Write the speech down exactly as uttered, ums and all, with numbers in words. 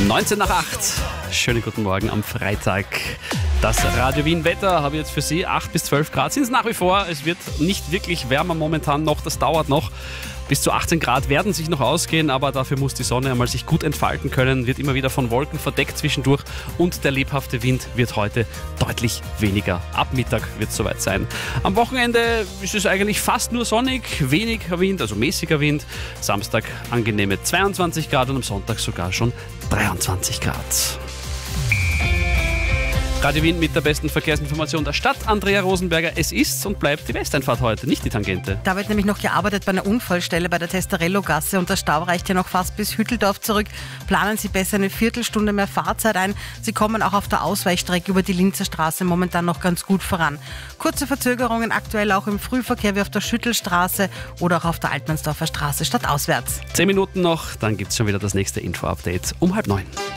neunzehn nach acht. Schönen guten Morgen am Freitag. Das Radio Wien Wetter habe ich jetzt für Sie. acht bis zwölf Grad sind es nach wie vor. Es wird nicht wirklich wärmer momentan noch. Das dauert noch. Bis zu achtzehn Grad werden sich noch ausgehen, aber dafür muss die Sonne einmal sich gut entfalten können. Wird immer wieder von Wolken verdeckt zwischendurch und der lebhafte Wind wird heute deutlich weniger. Ab Mittag wird es soweit sein. Am Wochenende ist es eigentlich fast nur sonnig, weniger Wind, also mäßiger Wind. Samstag angenehme zweiundzwanzig Grad und am Sonntag sogar schon dreiundzwanzig Grad. Radio Wien mit der besten Verkehrsinformation der Stadt. Andrea Rosenberger, es ist und bleibt die Westeinfahrt heute, nicht die Tangente. Da wird nämlich noch gearbeitet bei einer Unfallstelle bei der Testarello-Gasse und der Stau reicht ja noch fast bis Hütteldorf zurück. Planen Sie besser eine Viertelstunde mehr Fahrzeit ein. Sie kommen auch auf der Ausweichstrecke über die Linzer Straße momentan noch ganz gut voran. Kurze Verzögerungen aktuell auch im Frühverkehr wie auf der Schüttelstraße oder auch auf der Altmannsdorfer Straße stadtauswärts. Zehn Minuten noch, dann gibt es schon wieder das nächste Info-Update um halb neun.